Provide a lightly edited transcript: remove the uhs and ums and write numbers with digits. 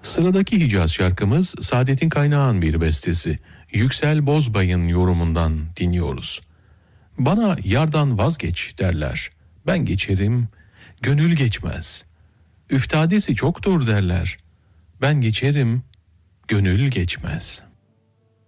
Sıradaki Hicaz şarkımız Saadettin Kaynağ'ın bir bestesi. Yüksel Bozbay'ın yorumundan dinliyoruz. Bana yardan vazgeç derler. Ben geçerim, gönül geçmez. Üftadesi çoktur derler. Ben geçerim, gönül geçmez.